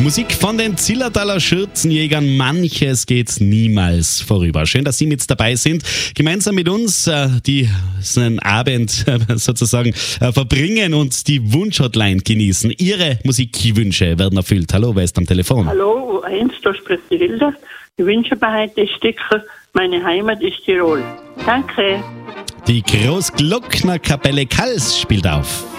Musik von den Zillertaler Schürzenjägern, manches geht niemals vorüber. Schön, dass Sie mit dabei sind, gemeinsam mit uns diesen Abend sozusagen verbringen und die Wunschhotline genießen. Ihre Musikwünsche werden erfüllt. Hallo, wer ist am Telefon? Hallo, da spricht die Hilda. Ich wünsche mir heute Sticker, meine Heimat ist Tirol. Danke. Die Großglocknerkapelle Kals spielt auf.